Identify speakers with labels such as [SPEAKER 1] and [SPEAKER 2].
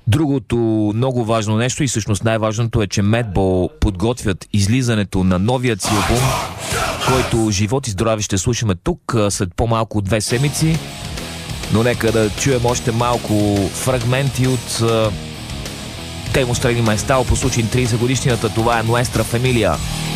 [SPEAKER 1] Другото много важно нещо и всъщност най-важното е, че Madball подготвят излизането на новият си албум, който живот и здраве ще слушаме тук след по-малко от 2 седмици. Но нека да чуем още малко фрагменти от Temo Strani Maestao по случай 30 годишнината. Това е Nuestra Familia.